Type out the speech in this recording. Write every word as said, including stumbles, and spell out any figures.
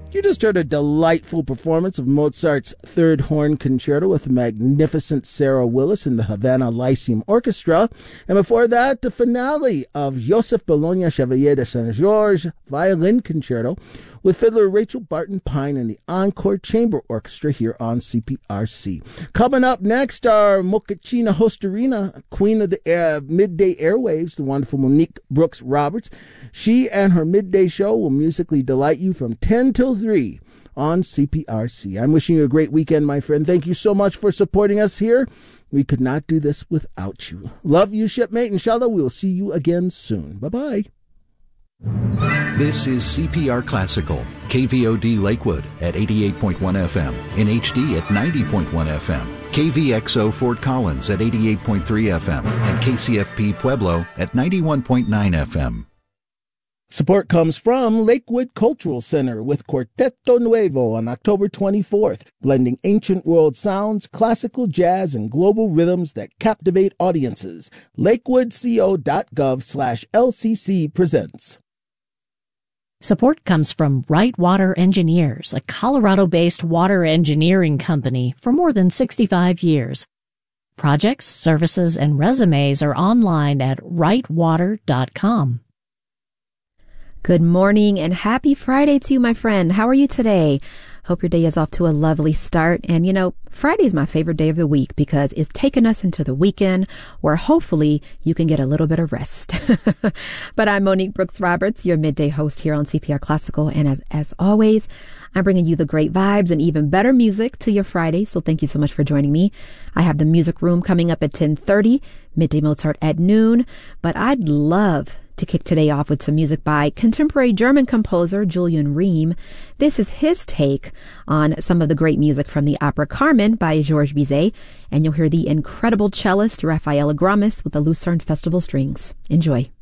You just heard a delightful performance of Mozart's Third Horn Concerto with the magnificent Sarah Willis and the Havana Lyceum Orchestra. And before that, the finale of Joseph Bologna Chevalier de Saint-Georges Violin Concerto with fiddler Rachel Barton Pine and the Encore Chamber Orchestra here on C P R C. Coming up next, our Mochaccina Hostarina, queen of the uh, midday airwaves, the wonderful Monique Brooks Roberts. She and her midday show will musically delight you from ten till three on C P R C. I'm wishing you a great weekend, my friend. Thank you so much for supporting us here. We could not do this without you. Love you, shipmate. Inshallah, we will see you again soon. Bye-bye. This is C P R Classical, K V O D Lakewood at eighty-eight point one F M, in H D at ninety point one F M, K V X O Fort Collins at eighty-eight point three F M, and K C F P Pueblo at ninety-one point nine F M. Support comes from Lakewood Cultural Center with Quarteto Nuevo on October twenty-fourth, blending ancient world sounds, classical jazz, and global rhythms that captivate audiences. lakewoodco.gov slash LCC presents. Support comes from Wright Water Engineers, a Colorado-based water engineering company for more than sixty-five years. Projects, services, and resumes are online at wright water dot com. Good morning and happy Friday to you, my friend. How are you today? Hope your day is off to a lovely start. And you know, Friday is my favorite day of the week because it's taken us into the weekend where hopefully you can get a little bit of rest. But I'm Monique Brooks Roberts, your midday host here on C P R Classical. And as, as always, I'm bringing you the great vibes and even better music to your Friday. So thank you so much for joining me. I have the music room coming up at ten thirty, Midday Mozart at noon. But I'd love to kick today off with some music by contemporary German composer Julian Rehm. This is his take on some of the great music from the opera Carmen by Georges Bizet, and you'll hear the incredible cellist Rafaela Gramis with the Lucerne Festival Strings. Enjoy.